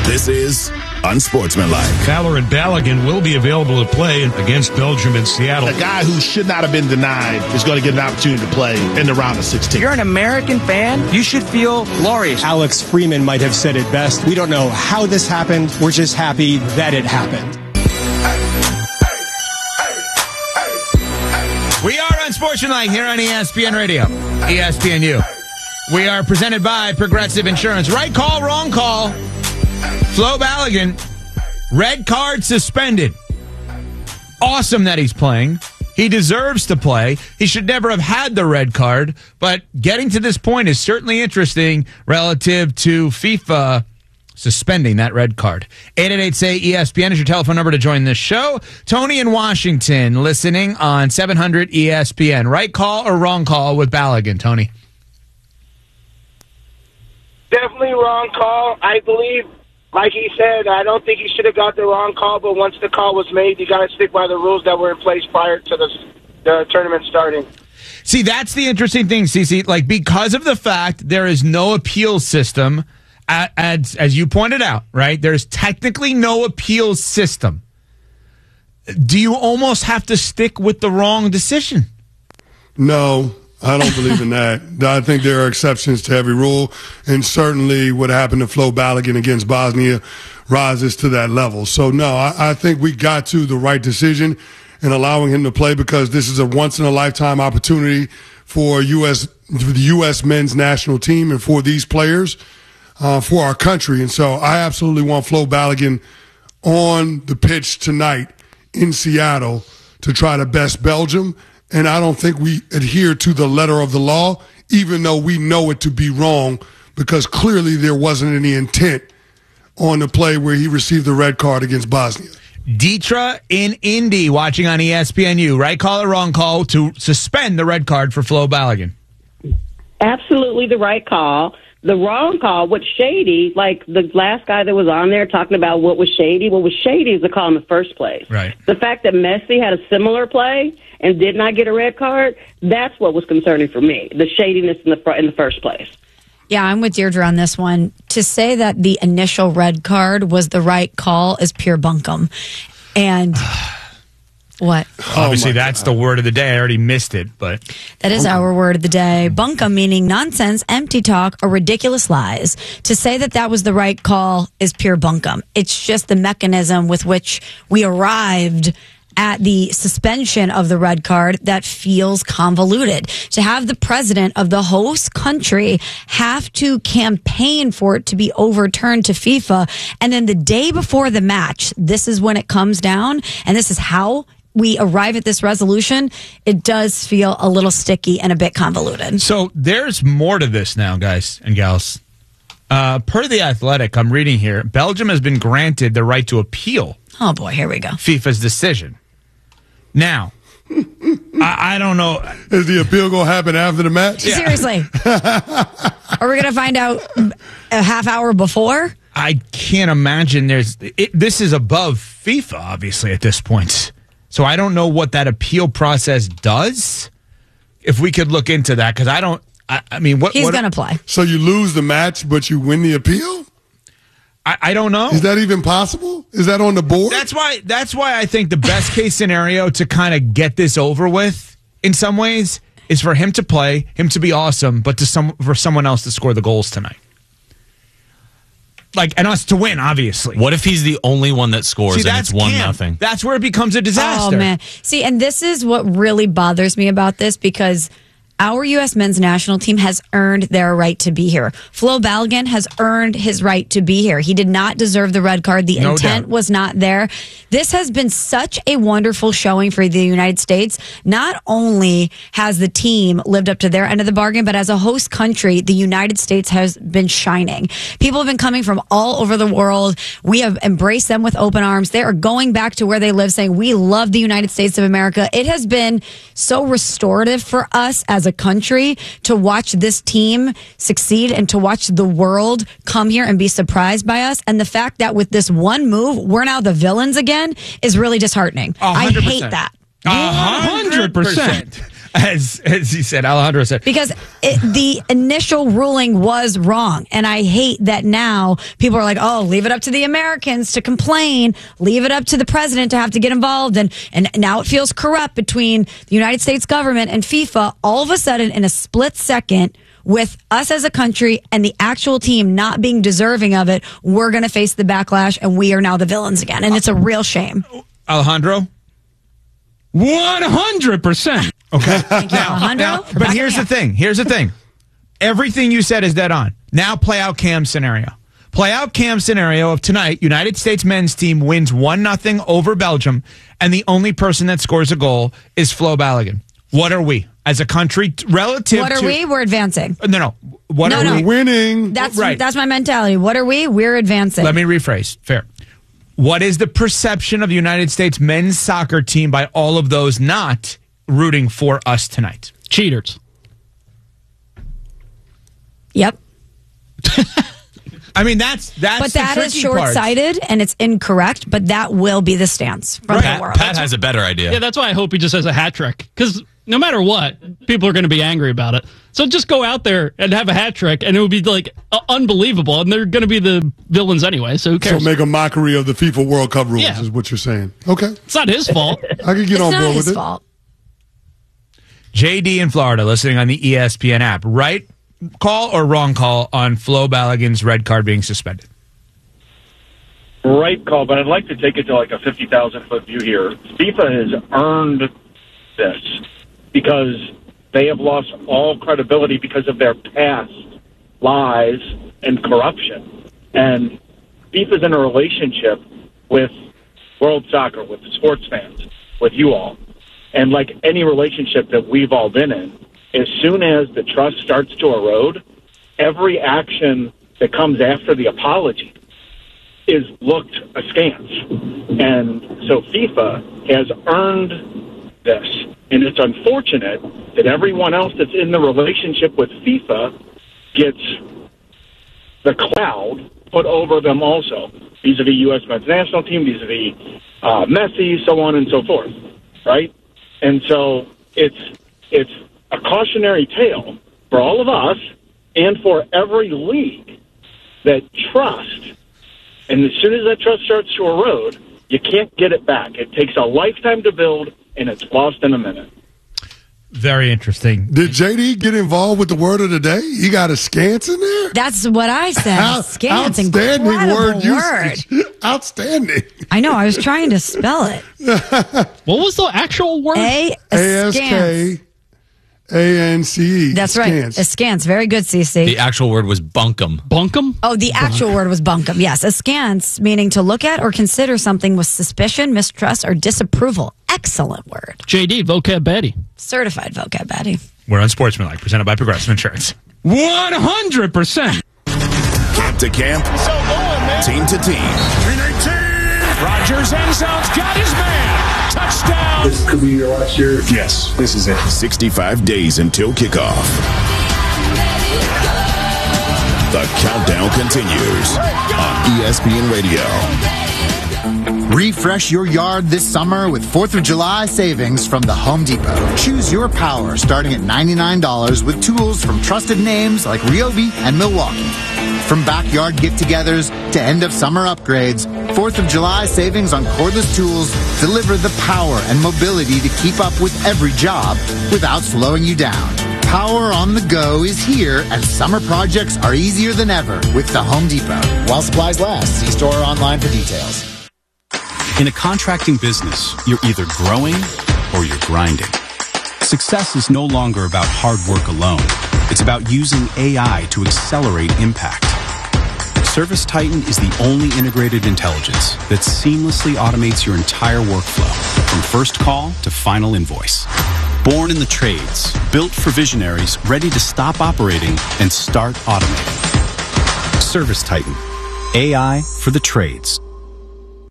This is Unsportsmanlike. Fowler and Balogun will be available to play against Belgium in Seattle. A guy who should not have been denied is going to get an opportunity to play in the round of 16. If you're an American fan, you should feel glorious. Alex Freeman might have said it best. We don't know how this happened. We're just happy that it happened. We are Unsportsmanlike here on ESPN Radio, ESPNU. We are presented by Progressive Insurance. Right call, wrong call. Flo Balogun, red card suspended. Awesome that he's playing. He deserves to play. He should never have had the red card, but getting to this point is certainly interesting relative to FIFA suspending that red card. 888-SAY-ESPN is your telephone number to join this show. Tony in Washington listening on 700 ESPN. Right call or wrong call with Balogun, Tony? Definitely wrong call. I believe, like he said, I don't think he should have got the wrong call, but once the call was made, you got to stick by the rules that were in place prior to the tournament starting. See, that's the interesting thing, CC. Like, because of the fact there is no appeals system, as you pointed out, right? There's technically no appeals system. Do you almost have to stick with the wrong decision? No, I don't believe in that. I think there are exceptions to every rule, and certainly what happened to Flo Balogun against Bosnia rises to that level. So, no, I think we got to the right decision in allowing him to play because this is a once-in-a-lifetime opportunity for the U.S. men's national team and for these players, for our country. And so I absolutely want Flo Balogun on the pitch tonight in Seattle to try to best Belgium. And I don't think we adhere to the letter of the law, even though we know it to be wrong, because clearly there wasn't any intent on the play where he received the red card against Bosnia. Dietra in Indy watching on ESPNU. Right call or wrong call to suspend the red card for Flo Balogun? Absolutely the right call. The wrong call, what's shady, like the last guy that was on there talking about what was shady is the call in the first place. Right. The fact that Messi had a similar play and did not get a red card, that's what was concerning for me, the shadiness in the first place. Yeah, I'm with Deirdre on this one. To say that the initial red card was the right call is pure bunkum. And what? Obviously, that's the word of the day. I already missed it, but that is our word of the day. Bunkum meaning nonsense, empty talk, or ridiculous lies. To say that was the right call is pure bunkum. It's just the mechanism with which we arrived at the suspension of the red card that feels convoluted. To have the president of the host country have to campaign for it to be overturned to FIFA, and then the day before the match, this is when it comes down, and this is how we arrive at this resolution, it does feel a little sticky and a bit convoluted. So there's more to this now, guys and gals. Per The Athletic, I'm reading here, Belgium has been granted the right to appeal. Oh boy, here we go. FIFA's decision. Now, I don't know. Is the appeal going to happen after the match? Yeah. Seriously. Are we going to find out a half hour before? I can't imagine this is above FIFA, obviously, at this point. So I don't know what that appeal process does. If we could look into that, because I mean, what he's going to play. So you lose the match, but you win the appeal? I don't know. Is that even possible? Is that on the board? That's why I think the best case scenario to kind of get this over with in some ways is for him to play, him to be awesome, but for someone else to score the goals tonight. And us to win, obviously. What if he's the only one that scores and it's 1-0? That's where it becomes a disaster. Oh, man. See, and this is what really bothers me about this, because our U.S. men's national team has earned their right to be here. Flo Balogun has earned his right to be here. He did not deserve the red card. The intent was not there. This has been such a wonderful showing for the United States. Not only has the team lived up to their end of the bargain, but as a host country, the United States has been shining. People have been coming from all over the world. We have embraced them with open arms. They are going back to where they live, saying, we love the United States of America. It has been so restorative for us as a country to watch this team succeed and to watch the world come here and be surprised by us. And the fact that with this one move, we're now the villains again is really disheartening. 100%. I hate that. 100%. as he said, Alejandro said. Because the initial ruling was wrong. And I hate that now people are like, oh, leave it up to the Americans to complain. Leave it up to the president to have to get involved. And now it feels corrupt between the United States government and FIFA. All of a sudden, in a split second, with us as a country and the actual team not being deserving of it, we're going to face the backlash and we are now the villains again. And it's a real shame. Alejandro? 100%. Okay. Thank you, Alejandro. But here's the thing. Everything you said is dead on. Now play out Cam's scenario. Play out Cam's scenario of tonight, United States men's team wins 1-0 over Belgium, and the only person that scores a goal is Flo Balogun. What are we as a country relative What are we? We're advancing. No. What are we? Winning. That's my mentality. What are we? We're advancing. Let me rephrase. Fair. What is the perception of the United States men's soccer team by all of those not rooting for us tonight? Cheaters. Yep. I mean, that's but that is short-sighted and it's incorrect. But that will be the stance from the world. Pat has a better idea. Yeah, that's why I hope he just has a hat trick. Because no matter what, people are going to be angry about it. So just go out there and have a hat trick, and it would be like unbelievable. And they're going to be the villains anyway. So who cares? So make a mockery of the FIFA World Cup rules is what you're saying. Okay, it's not his fault. I could get on board with it. Fault. JD in Florida, listening on the ESPN app. Right call or wrong call on Flo Balogun's red card being suspended? Right call, but I'd like to take it to like a 50,000-foot view here. FIFA has earned this because they have lost all credibility because of their past lies and corruption. And FIFA's in a relationship with world soccer, with the sports fans, with you all. And like any relationship that we've all been in, as soon as the trust starts to erode, every action that comes after the apology is looked askance. And so FIFA has earned this. And it's unfortunate that everyone else that's in the relationship with FIFA gets the cloud put over them also, vis-a-vis U.S. men's national team, vis-a-vis Messi, so on and so forth, right? And so it's a cautionary tale for all of us and for every league that trust, and as soon as that trust starts to erode, you can't get it back. It takes a lifetime to build, and it's lost in a minute. Very interesting. Did JD get involved with the word of the day? He got a scance in there? That's what I said. Scance. Outstanding word usage. Outstanding. I know. I was trying to spell it. What was the actual word? ASKANCE. That's right. Askance. Very good, CC. The actual word was bunkum. Bunkum? Oh, the actual word was bunkum. Yes. Askance, meaning to look at or consider something with suspicion, mistrust, or disapproval. Excellent word. JD, vocab Betty. Certified vocab Betty. We're Unsportsmanlike, presented by Progressive Insurance. 100%. Camp to camp. So going, man. Team to team. 319. Rodgers end zone's got his man. Touchdown. This could be your last year. Yes, this is it. 65 days until kickoff. The countdown continues on ESPN Radio. Refresh your yard this summer with 4th of July savings from the Home Depot. Choose your power starting at $99 with tools from trusted names like Ryobi and Milwaukee. From backyard get-togethers to end-of-summer upgrades, 4th of July savings on cordless tools deliver the power and mobility to keep up with every job without slowing you down. Power on the go is here, and summer projects are easier than ever with the Home Depot. While supplies last, see store or online for details. In a contracting business, you're either growing or you're grinding. Success is no longer about hard work alone. It's about using AI to accelerate impact. ServiceTitan is the only integrated intelligence that seamlessly automates your entire workflow, from first call to final invoice. Born in the trades, built for visionaries ready to stop operating and start automating. ServiceTitan, AI for the trades.